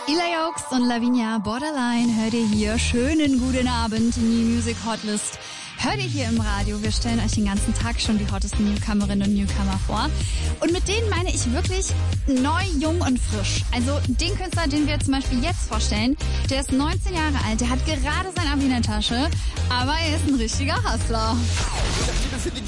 Eli Oaks und Lavinia Borderline hört ihr hier. Schönen guten Abend, New Music Hotlist. Hört ihr hier im Radio. Wir stellen euch den ganzen Tag schon die hottesten Newcomerinnen und Newcomer vor. Und mit denen meine ich wirklich neu, jung und frisch. Also den Künstler, den wir zum Beispiel jetzt vorstellen, der ist 19 Jahre alt, der hat gerade sein Abi in der Tasche, aber er ist ein richtiger Hustler.